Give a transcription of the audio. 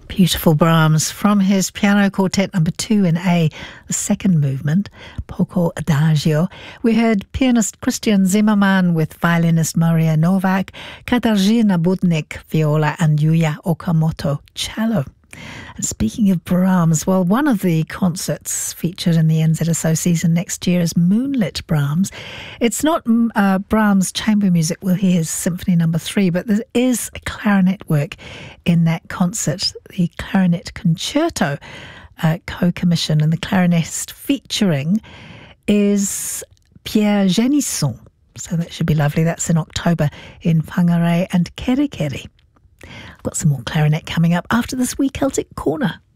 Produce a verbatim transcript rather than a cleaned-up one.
Beautiful Brahms from his Piano Quartet number two in A, the second movement, Poco Adagio. We heard pianist Christian Zimmermann with violinist Maria Novak, Katarzyna Budnik, viola, and Yuya Okamoto, cello. And speaking of Brahms, well, one of the concerts featured in the N Z S O season next year is Moonlit Brahms. It's not uh, Brahms chamber music. We'll hear his Symphony Number Three, but there is a clarinet work in that concert, the Clarinet Concerto uh, co-commission, and the clarinetist featuring is Pierre Genisson. So that should be lovely. That's in October in Whangarei and Kerikeri. I've got some more clarinet coming up after this wee Celtic Corner.